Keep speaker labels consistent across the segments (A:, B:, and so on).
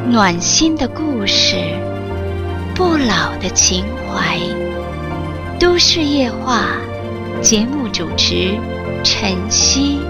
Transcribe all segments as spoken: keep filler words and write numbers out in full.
A: 暖心的故事，不老的情怀。都市夜话，节目主持晨曦。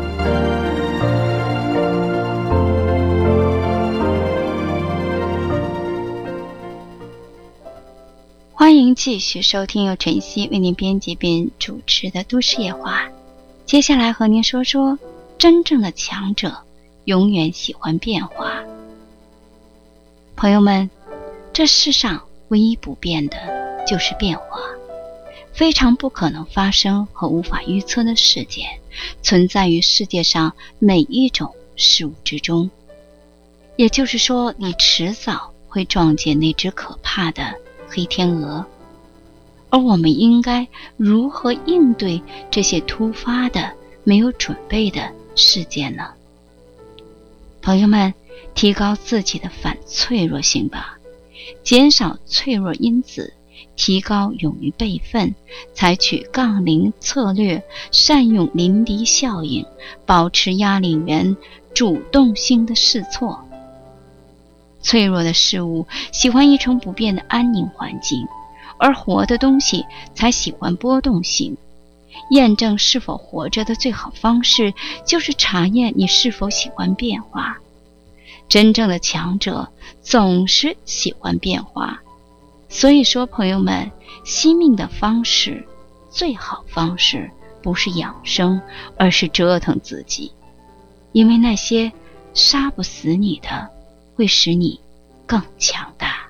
A: 欢迎继续收听由晨曦为您编辑并主持的都市夜话。接下来和您说说，真正的强者永远喜欢变化。朋友们，这世上唯一不变的就是变化。非常不可能发生和无法预测的事件，存在于世界上每一种事物之中。也就是说，你迟早会撞见那只可怕的黑天鹅。而我们应该如何应对这些突发的、没有准备的事件呢？朋友们，提高自己的反脆弱性吧，减少脆弱因子，提高勇于备份，采取杠铃策略，善用临敌效应，保持压力源，主动性的试错。脆弱的事物喜欢一成不变的安宁环境，而活的东西才喜欢波动性。验证是否活着的最好方式，就是查验你是否喜欢变化。真正的强者总是喜欢变化。所以说，朋友们，惜命的方式，最好方式不是养生，而是折腾自己。因为那些杀不死你的，会使你更强大。